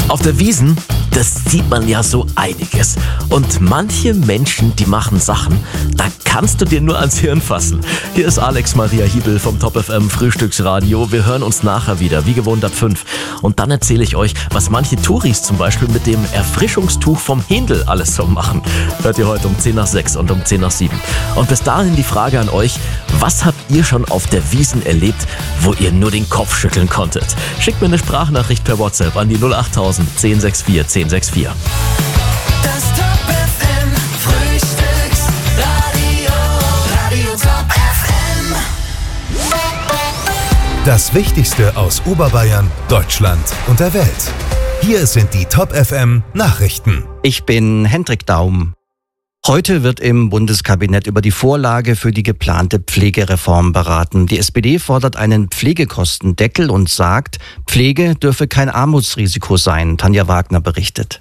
Auf der Wiesn, das sieht man ja so einiges. Und manche Menschen, die machen Sachen, da kannst du dir nur ans Hirn fassen. Hier ist Alex Maria Hiebel vom Top FM Frühstücksradio. Wir hören uns nachher wieder, wie gewohnt ab 5. Und dann erzähle ich euch, was manche Touris zum Beispiel mit dem Erfrischungstuch vom Händel alles so machen. Hört ihr heute um 10 nach 6 und um 10 nach 7. Und bis dahin die Frage an euch, was habt ihr schon auf der Wiesn erlebt, wo ihr nur den Kopf schütteln konntet? Schickt mir eine Sprachnachricht per WhatsApp an die 08000 1064 1064. Das Top FM Frühstücksradio, Radio Top FM. Das Wichtigste aus Oberbayern, Deutschland und der Welt. Hier sind die Top FM Nachrichten. Ich bin Hendrik Daum. Heute wird im Bundeskabinett über die Vorlage für die geplante Pflegereform beraten. Die SPD fordert einen Pflegekostendeckel und sagt, Pflege dürfe kein Armutsrisiko sein. Tanja Wagner berichtet.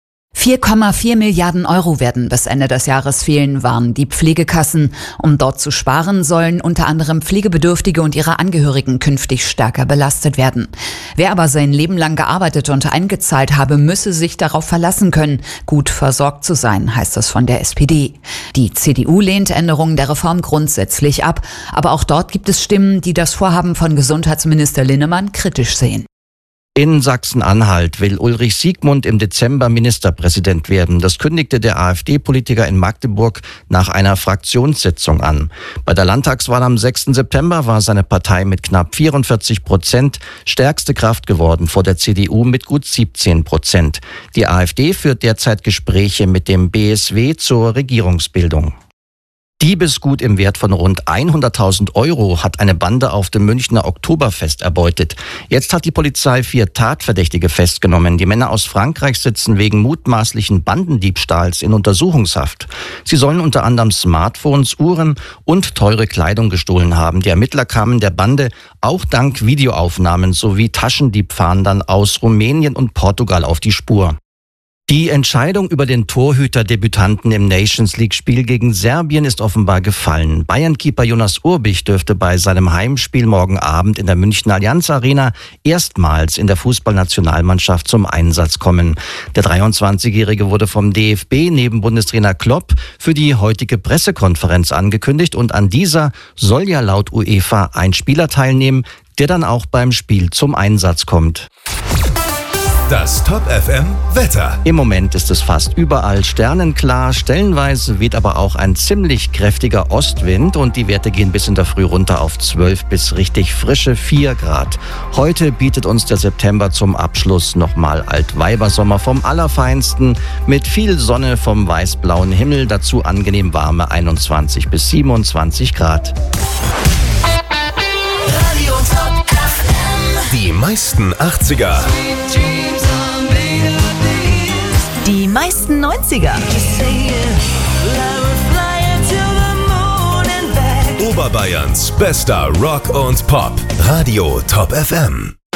4,4 Milliarden Euro werden bis Ende des Jahres fehlen, warnen die Pflegekassen. Um dort zu sparen, sollen unter anderem Pflegebedürftige und ihre Angehörigen künftig stärker belastet werden. Wer aber sein Leben lang gearbeitet und eingezahlt habe, müsse sich darauf verlassen können, gut versorgt zu sein, heißt es von der SPD. Die CDU lehnt Änderungen der Reform grundsätzlich ab, aber auch dort gibt es Stimmen, die das Vorhaben von Gesundheitsminister Linnemann kritisch sehen. In Sachsen-Anhalt will Ulrich Siegmund im Dezember Ministerpräsident werden. Das kündigte der AfD-Politiker in Magdeburg nach einer Fraktionssitzung an. Bei der Landtagswahl am 6. September war seine Partei mit knapp 44% stärkste Kraft geworden, vor der CDU mit gut 17%. Die AfD führt derzeit Gespräche mit dem BSW zur Regierungsbildung. Diebesgut im Wert von rund 100.000 Euro hat eine Bande auf dem Münchner Oktoberfest erbeutet. Jetzt hat die Polizei 4 Tatverdächtige festgenommen. Die Männer aus Frankreich sitzen wegen mutmaßlichen Bandendiebstahls in Untersuchungshaft. Sie sollen unter anderem Smartphones, Uhren und teure Kleidung gestohlen haben. Die Ermittler kamen der Bande auch dank Videoaufnahmen sowie Taschendiebfahndern aus Rumänien und Portugal auf die Spur. Die Entscheidung über den Torhüter-Debütanten im Nations-League-Spiel gegen Serbien ist offenbar gefallen. Bayern-Keeper Jonas Urbich dürfte bei seinem Heimspiel morgen Abend in der Münchner Allianz Arena erstmals in der Fußballnationalmannschaft zum Einsatz kommen. Der 23-Jährige wurde vom DFB neben Bundestrainer Klopp für die heutige Pressekonferenz angekündigt und an dieser soll ja laut UEFA ein Spieler teilnehmen, der dann auch beim Spiel zum Einsatz kommt. Das Top FM Wetter. Im Moment ist es fast überall sternenklar, stellenweise weht aber auch ein ziemlich kräftiger Ostwind und die Werte gehen bis in der Früh runter auf 12 bis richtig frische 4 Grad. Heute bietet uns der September zum Abschluss nochmal Altweibersommer vom Allerfeinsten mit viel Sonne vom weißblauen Himmel, dazu angenehm warme 21 bis 27 Grad. Radio Top FM. Die meisten 80er. Die meisten 90er. Oberbayerns bester Rock und Pop. Radio Top FM.